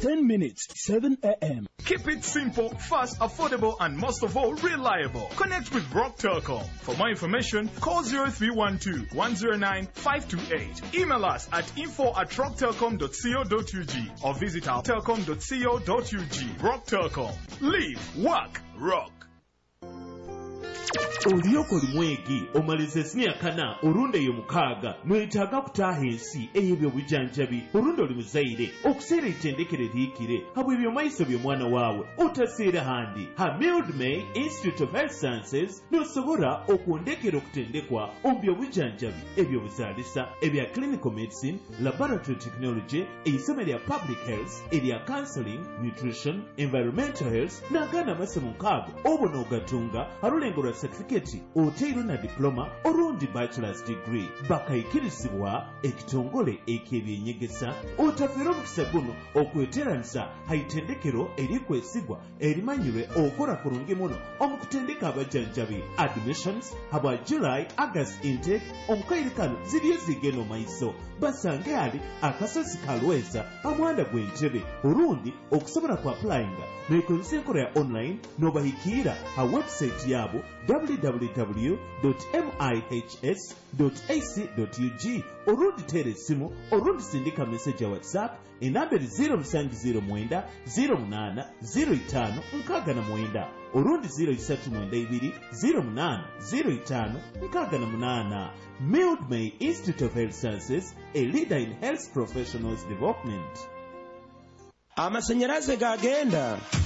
10 minutes, 7 a.m. Keep it simple, fast, affordable, and most of all, reliable. Connect with Rock Telecom. For more information, call 0312-109-528. Email us at info@rocktelecom.co.ug or visit our telecom.co.ug. Rock Telecom. Live, work, rock. Olioko limwegi omalize senior kana orunde yomukaaga mwetaaga kutaaha ensi ey'ebyobujanjabi orunde oli muzaire okuseera ettendekere liikire habwe ebyomaiso by'omwana waawe otaseera handi ha Mildred May Institute of Health Sciences n'osobola okwondekera okutendekwa mu byobujanjabi ebyobuzaalisa ebya clinical medicine, laboratory technology, eisomo lya public health, erya counseling, nutrition, environmental health n'agaana amasomo nkaago obo n'ogatunga alulengolwa certificate oteero na diploma orundi bachelor's degree bakayikirizibwa ekitongole ek'ebyenyegesa otafera omukisa guno okweteranisa haitendekero erikwesigwa erimanyirwe okola kurungi muno omukutendeka abajanjabi admissions habwa July August intake omukairikano ziriyo zigenda omaiso basange ali akasozi kalweza amwanda gw'entebe orundi okusobola ku applyinga nekozesa enkola ya online n'obahikiira ha website yabo www.mihs.ac.ug orundi tera essimu orundi sindika message ya WhatsApp enamberi 0709 08 05 69 orundi 0392 08 05 68. Mildred May Institute of Health Sciences, a leader in health professionals development. Amasanyalaze gagenda